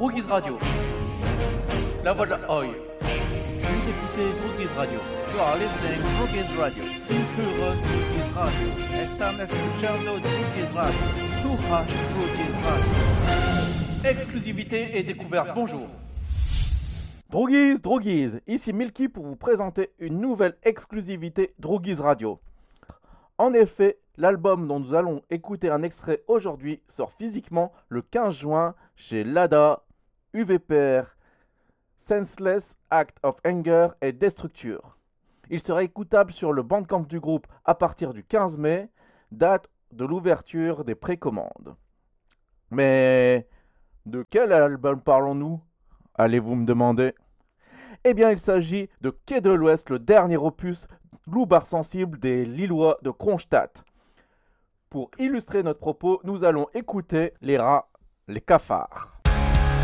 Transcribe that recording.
Droguise Radio. La voix de la Oi. Vous écoutez Droguise Radio. You are listening to Droguise Radio. Sin puro Droguise Radio. Están escuchando Droguise Radio. Suraj Droguise Radio. Exclusivité et découverte. Bonjour. Droguise, ici Milky pour vous présenter une nouvelle exclusivité Droguise Radio. En effet, l'album dont nous allons écouter un extrait aujourd'hui sort physiquement le 15 juin chez Lada, UVPR, Senseless Act of Anger et Destructure. Il sera écoutable sur le Bandcamp du groupe à partir du 15 mai, date de l'ouverture des précommandes. Mais de quel album parlons-nous ? Allez-vous me demander ? Eh bien, il s'agit de Quai de l'Ouest, le dernier opus Loup-Bar sensible des Lillois de Kronstadt. Pour illustrer notre propos, nous allons écouter les rats, les cafards.